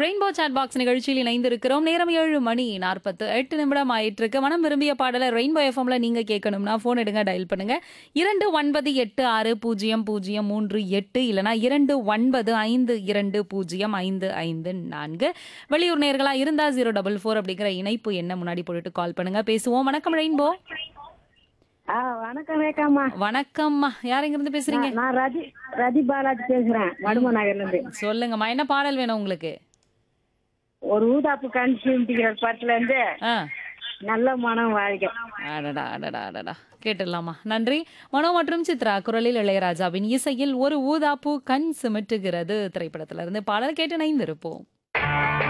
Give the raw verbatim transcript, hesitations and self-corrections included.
Rainbow chat box நிகழ்ச்சியில் இணைந்திருக்கிறோம். நேரம் ஏழு மணி நாற்பத்து எட்டு நிமிடம் ஆயிட்டு இருக்கு. மனம் விரும்பிய பாடலை ரெயின்போ எஃப்எம்ல நீங்க கேட்கணும்னா போன் எடுங்க, டயல் பண்ணுங்க இரண்டு ஒன்பது எட்டு ஆறு பூஜ்ஜியம் பூஜ்ஜியம் மூன்று எட்டு இல்லனா இரண்டு ஒன்பது ஐந்து இரண்டு பூஜ்ஜியம் ஐந்து ஐந்து நான்கு. வெளியூர் நேர்களா இருந்தா ஜீரோ டபுள் ஃபோர் அப்படிங்கிற இணைப்பு என்ன முன்னாடி போட்டுட்டு கால் பண்ணுங்க, பேசுவோம். வணக்கம் ரெயின்போ. ஆ வணக்கம் ரேகாம்மா. வணக்கம்மா, யார் எங்க இருந்து பேசுறீங்க? நான் நான் ரதி ரதி பாலாஜி பேசுறேன், வடும நகர்ல இருந்து. சொல்லுங்கம்மா, என்ன பாடல் வேணும் உங்களுக்கு? ஒரு ஊதாப்பு கன்சியூம்டிங்கிற பாட்டுல இருந்து ஆ நல்ல மனம் வாழ்க. அடடா அடடா அடடா கேட்டுடலாமா? நன்றி. மனோ மற்றும் சித்ரா குரலில் இளையராஜாவின் இசையில் ஒரு ஊதாப்பூ கண் சிமிட்டுகிறது திரைப்படத்திலிருந்து பாடல் கேட்டு இணைந்திருப்போம்.